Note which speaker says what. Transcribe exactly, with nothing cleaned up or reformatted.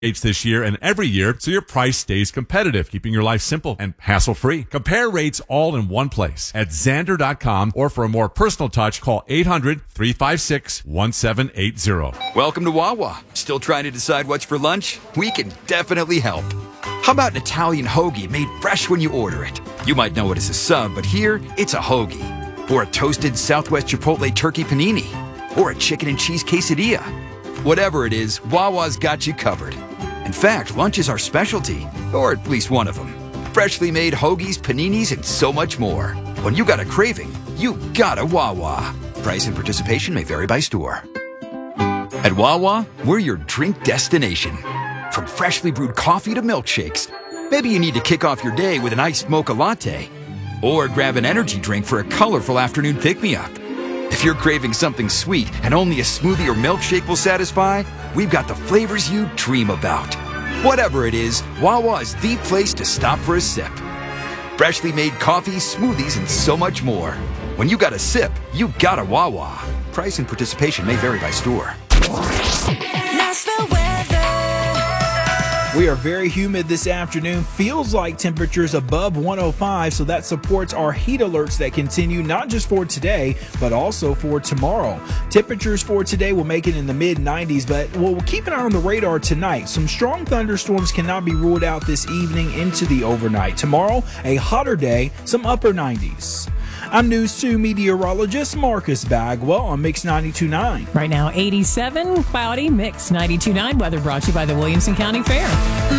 Speaker 1: this year and every year, so your price stays competitive, keeping your life simple and hassle-free. Compare rates all in one place at Xander dot com, or for a more personal touch, call eight hundred, three five six, one seven eight zero.
Speaker 2: Welcome to Wawa. Still trying to decide what's for lunch? We can definitely help. How about an Italian hoagie made fresh when you order it? You might know it as a sub, but here, it's a hoagie. Or a toasted Southwest Chipotle turkey panini. Or a chicken and cheese quesadilla. Whatever it is, Wawa's got you covered. In fact, lunch is our specialty, or at least one of them. Freshly made hoagies, paninis, and so much more. When you got a craving, you got a Wawa. Price and participation may vary by store. At Wawa, we're your drink destination. From freshly brewed coffee to milkshakes. Maybe you need to kick off your day with an iced mocha latte. Or grab an energy drink for a colorful afternoon pick-me-up. If you're craving something sweet and only a smoothie or milkshake will satisfy, we've got the flavors you dream about. Whatever it is, Wawa is the place to stop for a sip. Freshly made coffee, smoothies, and so much more. When you got a sip, you got a Wawa. Price and participation may vary by store.
Speaker 3: Nashville weather.
Speaker 4: We are very humid this afternoon. Feels like temperatures above one oh five, so that supports our heat alerts that continue not just for today, but also for tomorrow. Temperatures for today will make it in the mid nineties, but we'll keep an eye on the radar tonight. Some strong thunderstorms cannot be ruled out this evening into the overnight. Tomorrow, a hotter day, some upper nineties. I'm News two meteorologist Marcus Bagwell on Mix ninety-two point nine.
Speaker 5: Right now, eighty-seven, cloudy, Mix ninety-two point nine. Weather brought to you by the Williamson County Fair.